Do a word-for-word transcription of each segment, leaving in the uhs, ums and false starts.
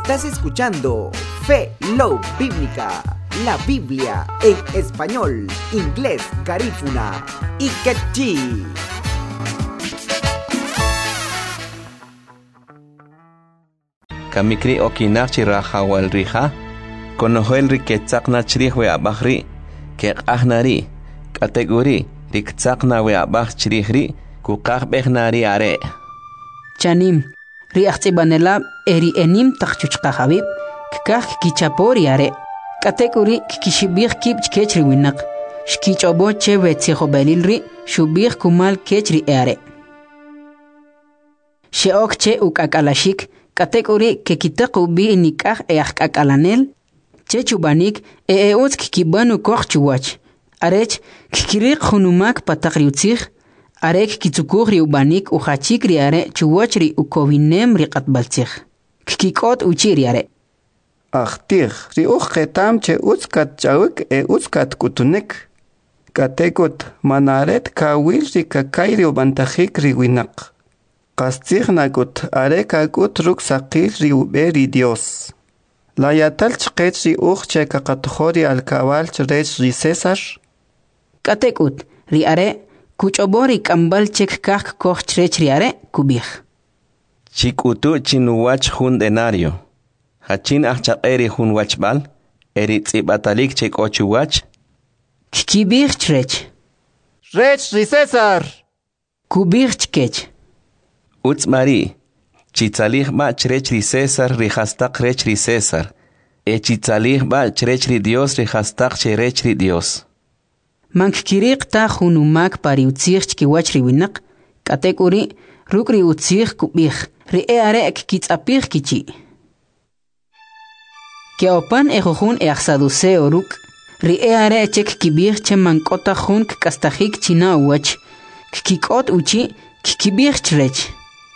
Estás escuchando Fe Love Bíblica, la Biblia en español, inglés, garífuna y quechí. Kamikri okinach rahawal riha, konohel riketzakna chrihwe abahri, ke ahnari, kategori, riktzakna we abah chrihri, kukah behnari are. Chanim, riachtibanela eri enim takchuchka habib, kikah kichapori are. Kategori kikishibir kib chkechri winak, shkichobo chewe tsikhobelilri, shubir kumal kechri are. Sheok che ukakalashik, kategori ke kitaku bi nikah e akalanel che chubanik e eots kibanu korchuwach arech kikirik khunumak patakriutsig arek kitsukuri ubanik u khachikri are chuwachri u kovinem riqatbaltsig kikikot uchiri are Achtir ri ukhtam che utskat chawik e utskat kutunik katekot manaret kawil ri kakairi ubantakhik ri winak Kastignagut arekagut ruksaqil riuberi Dios. La yatal chqet ri uche kakatkhori al kawal chrech ri César. Katekut ri are kuchobori kambal chek kak koch chrech ri are kubich. Chikutu chinuwach hun denario. Hachin achaqeri hun wachbal. Eri tsibatalik chek ochuwach. Kibich chrech. Rech ri César. Kubich chkech. Uts Mari, chitzalih ba chrech ri César rihastak rech ri César. E chitzalih ba chrech ri Dios rihastak cherech ri Dios. Mank kirik ta hunumak pari utzir chkiwach ri winak, katekuri rukri utzir kubich, ri e are kitzapich kichi. Keopan e juhun e axaduse oruk, ri e are chek kibich che mankota hun kastahik china uwach, kikot uchi kibich chrech.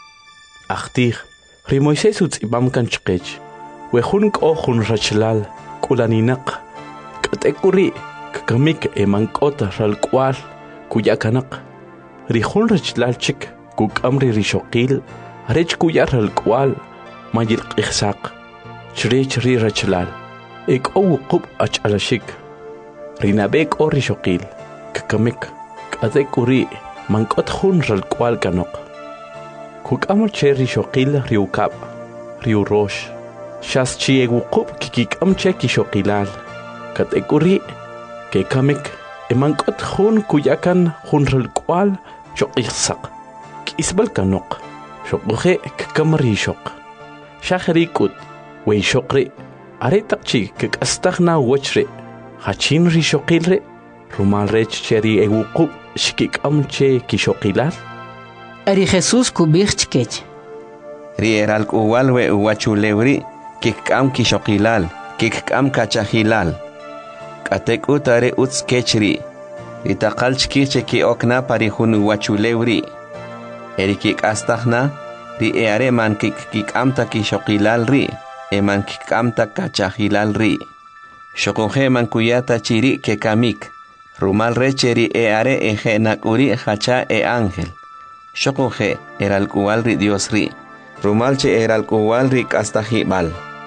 Achtir, ri Moisés utz ibam kanchqech, wehun ko hun rachlal, kulaninak, katekuri, kakamik e mankota ralkwal, kuyakanak, ri hun rachlal chik, kukamri rishoqil, rech kuyar ralkwal, majil qihsaq, chrech ri rachlal, ek o wuqub ach alashik, rinabek o rishoqil, kakamik, katekuri, mankot hun ralkwal kanok. Kuk amul che rishoqil riu kap, riu rosh. Shas chi egu qub kikik am che kishokilal. Kat ekuri, ke kamik, emankot hun kuyakan hun ralkwal shokihsak. Kisbal kanok, shokuhe kakam rishok. Shahri kut, wey shokri, aretak chi kik astagna wachri. Hachin rishoqilre, rumal rech cheri egu qub shikik am che kishokilal. Ari Jesús kubich chkech. Ri eral kuwal we uwachulewri, kikam kishokilal, kikam kachahilal. Katek utare uts kechri. Ritakal chkiche ki okna pari hun uwachulewri. Eri kik astagna, ri eare man kik kikam ta kishokilal ri, e man kikam ta kachahilal ri. Shokohe man kuyata chiri ke kamik. Rumal recheri eare eje nakuri hacha e ángel. Shokohe era el kuwalri Dios ri. Rumalche era el kuwalri kastahibal.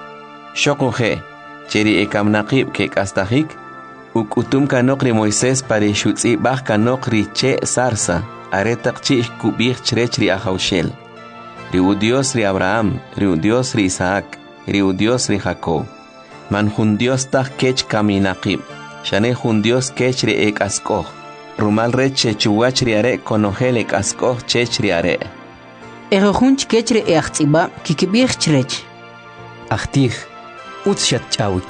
Shokohe cheri e kamnaqib ke kastahik. Ukutum kanokri Moisés pare shutzi bah kanokri che sarsa. Aretak chi kubich chrechri ahaushel. Riu Dios ri Abraham, riu Dios ri Isaac, riu Dios ri Jacob. Man hun Dios tah kech kaminaqib. Shane hun Dios kechri ek askoh. Rumal reche chuwachri are konohel ek askoh chechri are. Erojun chkechri e achtiba kikibich chrech. Achtir, utshat chawik.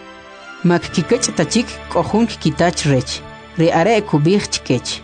Mak kikech tachik kohun kikitach rech. Re are kubich chkech.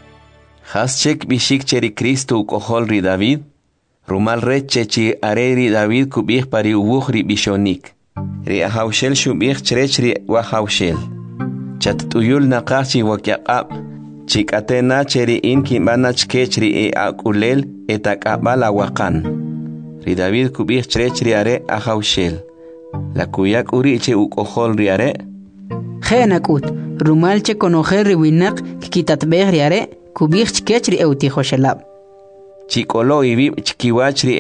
Has chek bishik cheri Cristo ukohol ri David. Rumal reche chi are ri David kubich pari uwuhri bishonik. Ri ahaushel shubich chrechri wahaushel. Chatuyul naqachi wakyaqab. Chikatena cheri inki manach kechri e akulel etakabala wakan. Ri David kubich chrechri are ahaushel. La kuyak uriche ukohol ri are. Genakut, rumalche konoher ri winak kikitatbeh ri are kubich chkechri eutihoshelab. Chikolo ibib chkiwachri